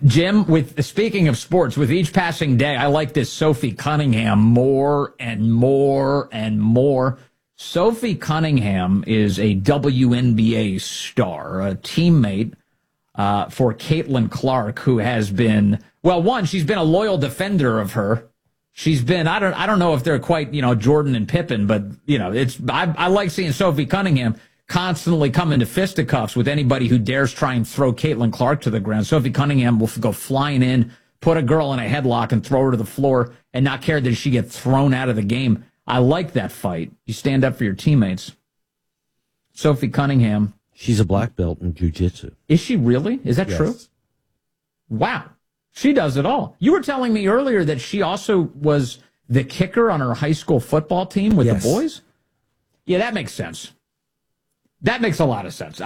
Jim, speaking of sports, with each passing day, I like this Sophie Cunningham more and more and more. Sophie Cunningham is a WNBA star, a teammate for Caitlin Clark, who has been, well, one, she's been a loyal defender of her. She's been, I don't know if they're quite, Jordan and Pippen, but, I like seeing Sophie Cunningham constantly come into fisticuffs with anybody who dares try and throw Caitlin Clark to the ground. Sophie Cunningham will go flying in, put a girl in a headlock and throw her to the floor and not care that she gets thrown out of the game. I like that fight. You stand up for your teammates. Sophie Cunningham. She's a black belt in jiu-jitsu. Is she really? Is that true? Wow. She does it all. You were telling me earlier that she also was the kicker on her high school football team with the boys? Yeah, that makes sense. That makes a lot of sense.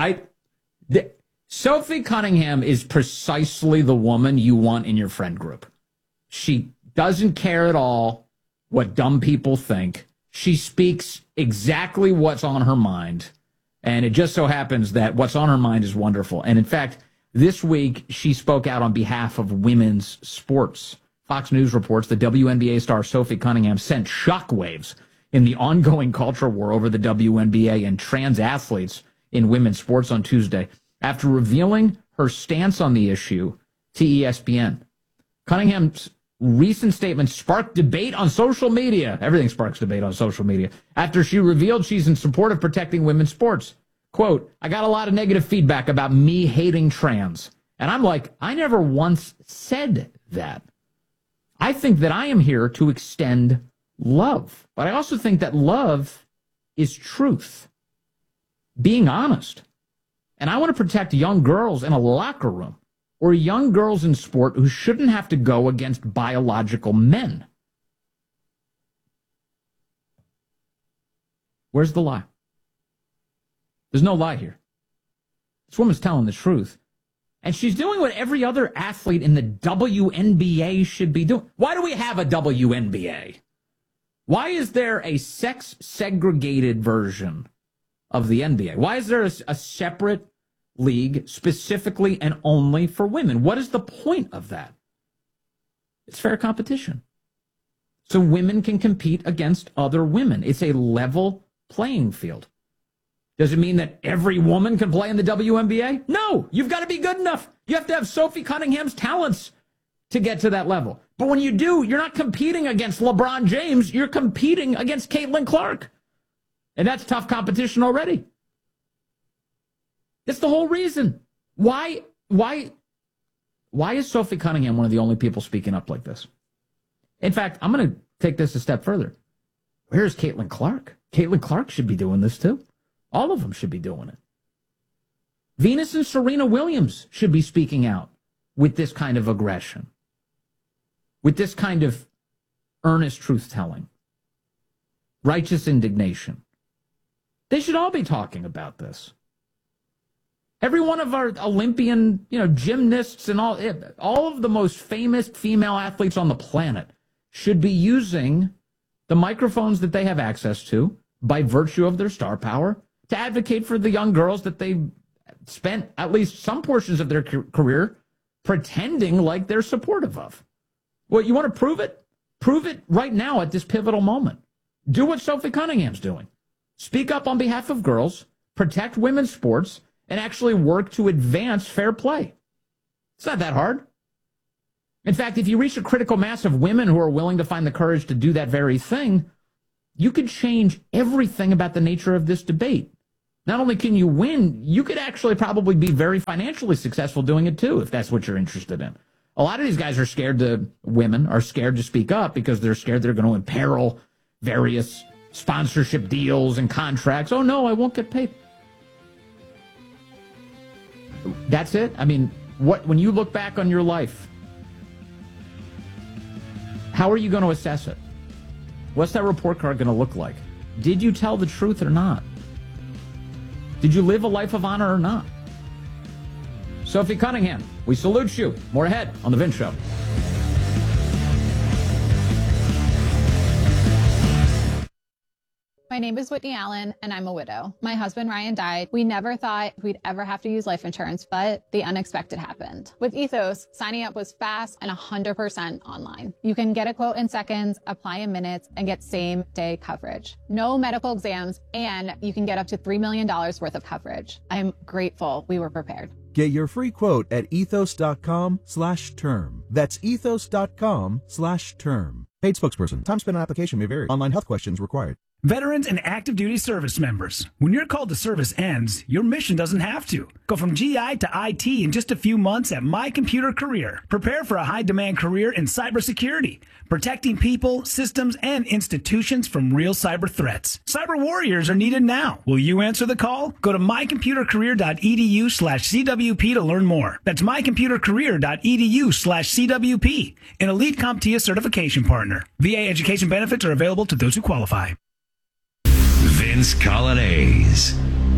Sophie Cunningham is precisely the woman you want in your friend group. She doesn't care at all what dumb people think. She speaks exactly what's on her mind. And it just so happens that what's on her mind is wonderful. And in fact, this week, she spoke out on behalf of women's sports. Fox News reports the WNBA star Sophie Cunningham sent shockwaves in the ongoing culture war over the WNBA and trans athletes in women's sports on Tuesday after revealing her stance on the issue to ESPN. Cunningham's recent statement sparked debate on social media. Everything sparks debate on social media. After she revealed she's in support of protecting women's sports. Quote, I got a lot of negative feedback about me hating trans. And I'm like, I never once said that. I think that I am here to extend love. But I also think that love is truth. Being honest. And I want to protect young girls in a locker room or young girls in sport who shouldn't have to go against biological men. Where's the lie? There's no lie here. This woman's telling the truth. And she's doing what every other athlete in the WNBA should be doing. Why do we have a WNBA? Why is there a sex-segregated version of the NBA? Why is there a separate league specifically and only for women? What is the point of that? It's fair competition. So women can compete against other women. It's a level playing field. Does it mean that every woman can play in the WNBA? No, you've got to be good enough. You have to have Sophie Cunningham's talents to get to that level. But when you do, you're not competing against LeBron James. You're competing against Caitlin Clark. And that's tough competition already. That's the whole reason. Why is Sophie Cunningham one of the only people speaking up like this? In fact, I'm going to take this a step further. Where's Caitlin Clark? Caitlin Clark should be doing this too. All of them should be doing it. Venus and Serena Williams should be speaking out with this kind of aggression, with this kind of earnest truth-telling, righteous indignation. They should all be talking about this. Every one of our Olympian, gymnasts and all of the most famous female athletes on the planet should be using the microphones that they have access to by virtue of their star power to advocate for the young girls that they spent at least some portions of their career pretending like they're supportive of. Well, you want to prove it? Prove it right now at this pivotal moment. Do what Sophie Cunningham's doing. Speak up on behalf of girls, protect women's sports, and actually work to advance fair play. It's not that hard. In fact, if you reach a critical mass of women who are willing to find the courage to do that very thing, you could change everything about the nature of this debate. Not only can you win, you could actually probably be very financially successful doing it too, if that's what you're interested in. A lot of these guys women are scared to speak up because they're scared they're going to imperil various sponsorship deals and contracts. Oh no, I won't get paid. That's it. I mean, when you look back on your life, how are you going to assess it? What's that report card going to look like? Did you tell the truth or not? Did you live a life of honor or not? Sophie Cunningham, we salute you. More ahead on The Vince Show. My My name is Whitney Allen, and I'm a widow. My husband, Ryan, died. We never thought we'd ever have to use life insurance, but the unexpected happened. With Ethos, signing up was fast and 100% online. You can get a quote in seconds, apply in minutes, and get same-day coverage. No medical exams, and you can get up to $3 million worth of coverage. I'm grateful we were prepared. Get your free quote at ethos.com/term. That's ethos.com/term. Paid spokesperson. Time spent on application may vary. Online health questions required. Veterans and active duty service members, when your call to service ends, your mission doesn't have to. Go from GI to IT in just a few months at My Computer Career. Prepare for a high-demand career in cybersecurity, protecting people, systems, and institutions from real cyber threats. Cyber warriors are needed now. Will you answer the call? Go to mycomputercareer.edu/CWP to learn more. That's mycomputercareer.edu/CWP, an elite CompTIA certification partner. VA education benefits are available to those who qualify. Vince Colonnese.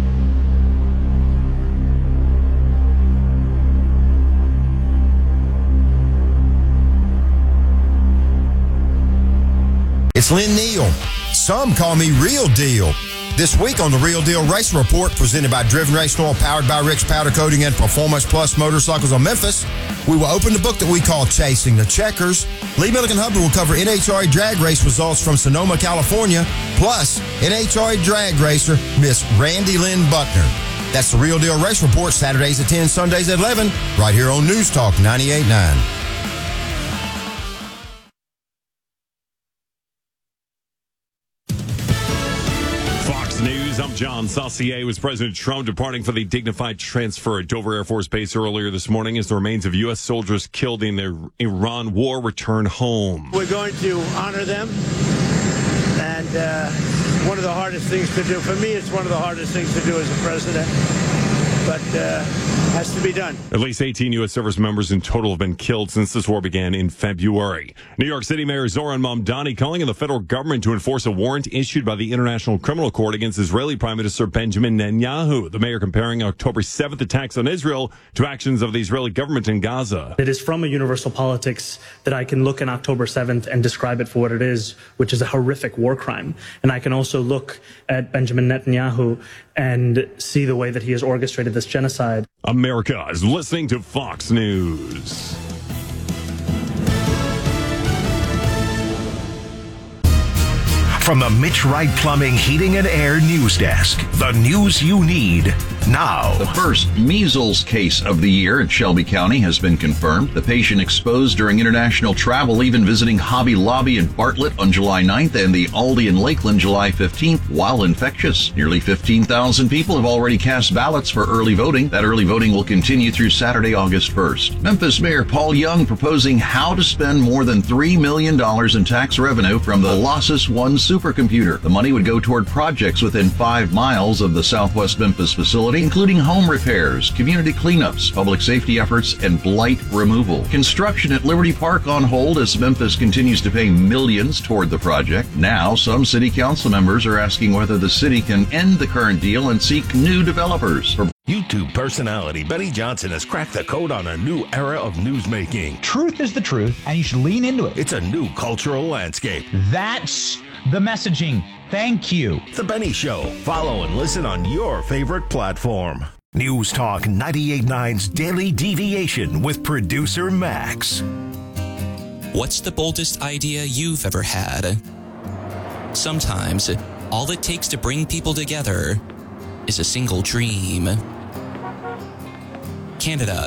It's Lynn Neal. Some call me Real Deal. This week on the Real Deal Race Report, presented by Driven Racing Oil, powered by Rick's Powder Coating and Performance Plus Motorcycles of Memphis, we will open the book that we call Chasing the Checkers. Lee Milliken-Hubbard will cover NHRA drag race results from Sonoma, California, plus NHRA drag racer Miss Randy Lynn Buckner. That's the Real Deal Race Report, Saturdays at 10, Sundays at 11, right here on News Talk 98.9. News. I'm John Saucier. With President Trump departing for the dignified transfer at Dover Air Force Base earlier this morning as the remains of U.S. soldiers killed in the Iran war return home. We're going to honor them, and one of the hardest things to do. For me, it's one of the hardest things to do as a president, but has to be done. At least 18 U.S. service members in total have been killed since this war began in February. New York City Mayor Zoran Mamdani calling on the federal government to enforce a warrant issued by the International Criminal Court against Israeli Prime Minister Benjamin Netanyahu. The mayor comparing October 7th attacks on Israel to actions of the Israeli government in Gaza. It is from a universal politics that I can look on October 7th and describe it for what it is, which is a horrific war crime. And I can also look at Benjamin Netanyahu and see the way that he has orchestrated this genocide. America is listening to Fox News. From the Mitch Wright Plumbing, Heating, and Air News Desk, the news you need now. The first measles case of the year at Shelby County has been confirmed. The patient exposed during international travel, even visiting Hobby Lobby in Bartlett on July 9th and the Aldi in Lakeland July 15th, while infectious. Nearly 15,000 people have already cast ballots for early voting. That early voting will continue through Saturday, August 1st. Memphis Mayor Paul Young proposing how to spend more than $3 million in tax revenue from the Colossus One supercomputer. The money would go toward projects within 5 miles of the Southwest Memphis facility, including home repairs, community cleanups, public safety efforts, and blight removal. Construction at Liberty Park on hold as Memphis continues to pay millions toward the project. Now, some city council members are asking whether the city can end the current deal and seek new developers. YouTube personality Benny Johnson has cracked the code on a new era of newsmaking. Truth is the truth, and you should lean into it. It's a new cultural landscape. That's the messaging. Thank you. The Benny Show. Follow and listen on your favorite platform. News Talk 98.9's Daily Deviation with producer Max. What's the boldest idea you've ever had? Sometimes, all it takes to bring people together is a single dream. Canada,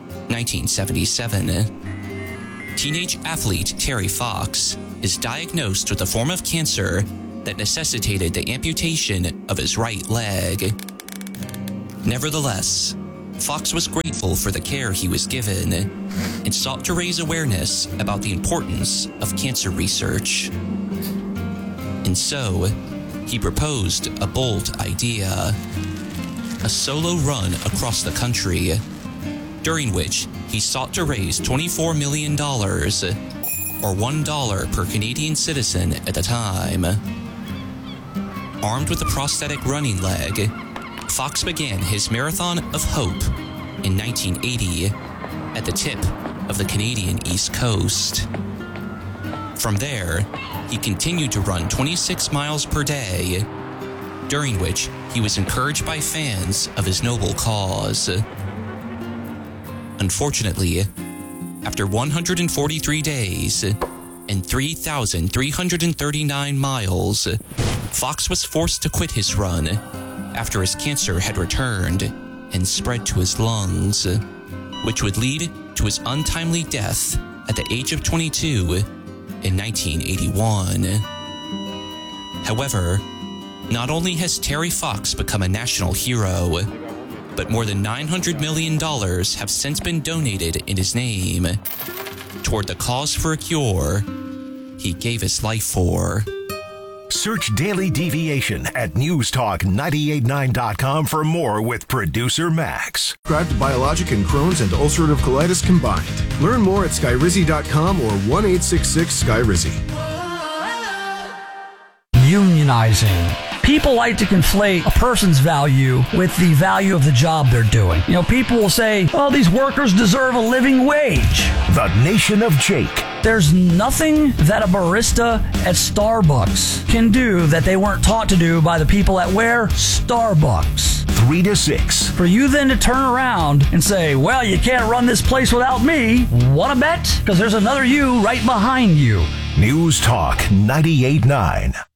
1977. Teenage athlete Terry Fox is diagnosed with a form of cancer that necessitated the amputation of his right leg. Nevertheless, Fox was grateful for the care he was given and sought to raise awareness about the importance of cancer research. And so, he proposed a bold idea: a solo run across the country, during which he sought to raise $24 million, or $1 per Canadian citizen at the time. Armed with a prosthetic running leg, Fox began his Marathon of Hope in 1980 at the tip of the Canadian East Coast. From there, he continued to run 26 miles per day during which he was encouraged by fans of his noble cause. Unfortunately, after 143 days and 3,339 miles, Fox was forced to quit his run after his cancer had returned and spread to his lungs, which would lead to his untimely death at the age of 22 in 1981. However, not only has Terry Fox become a national hero, but more than $900 million have since been donated in his name toward the cause for a cure he gave his life for. Search Daily Deviation at newstalk989.com for more with producer Max. Prescribed to biologic and Crohn's and ulcerative colitis combined. Learn more at skyrizzi.com or 1-866-SKYRIZZI. Unionizing. People like to conflate a person's value with the value of the job they're doing. You know, people will say, oh, these workers deserve a living wage. The Nation of Jake. There's nothing that a barista at Starbucks can do that they weren't taught to do by the people at where? Starbucks. 3 to 6. For you then to turn around and say, well, you can't run this place without me. Want to bet? Because there's another you right behind you. News Talk 98.9.